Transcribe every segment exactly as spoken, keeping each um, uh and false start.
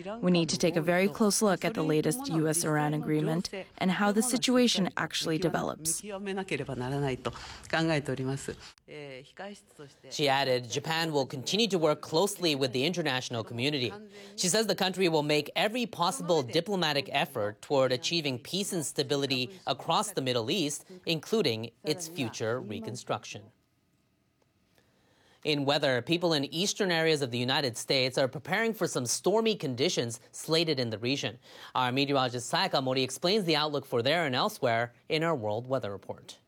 We need to take a very close look at the latest U S Iran agreement and how the situation actually develops. She added, Japan will continue to work closely with the international community. She says the country will make every possible diplomatic effort toward achieving peace and stability across the Middle East, including its future reconstruction. In weather, people in eastern areas of the United States are preparing for some stormy conditions slated in the region. Our meteorologist Sayaka Mori explains the outlook for there and elsewhere in our World Weather Report.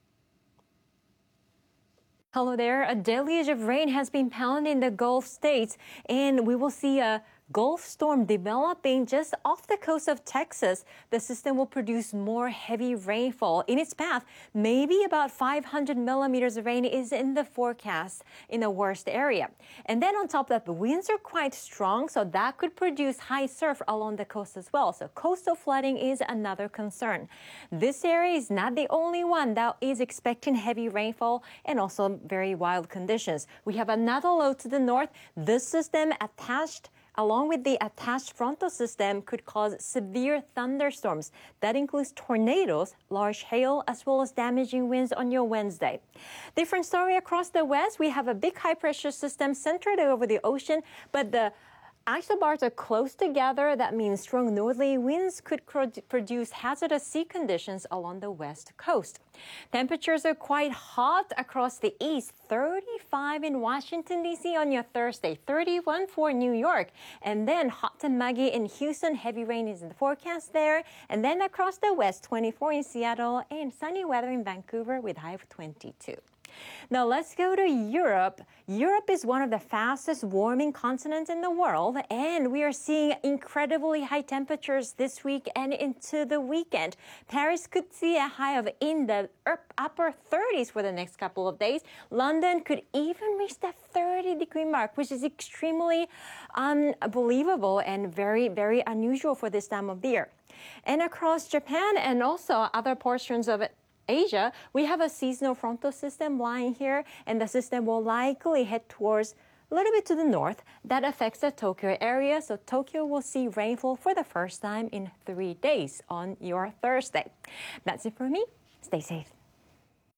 Hello there. A deluge of rain has been pounding the Gulf states, and we will see a Gulf storm developing just off the coast of Texas. The system will produce more heavy rainfall. In its path, maybe about five hundred millimeters of rain is in the forecast in the worst area. And then on top of that, the winds are quite strong, so that could produce high surf along the coast as well. So coastal flooding is another concern. This area is not the only one that is expecting heavy rainfall and also very wild conditions. We have another low to the north. This system attached along with the attached frontal system could cause severe thunderstorms. That includes tornadoes, large hail, as well as damaging winds on your Wednesday. Different story across the west. We have a big high-pressure system centered over the ocean, but the isobars are close together. That means strong northerly winds could produce hazardous sea conditions along the west coast. Temperatures are quite hot across the east. thirty-five in Washington, D C on your Thursday, thirty-one for New York. And then hot and muggy in Houston. Heavy rain is in the forecast there. And then across the west, twenty-four in Seattle and sunny weather in Vancouver with high of twenty-two. Now let's go to Europe. Europe is one of the fastest warming continents in the world, and we are seeing incredibly high temperatures this week and into the weekend. Paris could see a high of in the upper thirties for the next couple of days. London could even reach the thirty degree mark, which is extremely unbelievable and very, very unusual for this time of the year. And across Japan and also other portions of it, Asia, we have a seasonal frontal system lying here, and the system will likely head towards a little bit to the north. That affects the Tokyo area, so Tokyo will see rainfall for the first time in three days on your Thursday. That's it for me. Stay safe.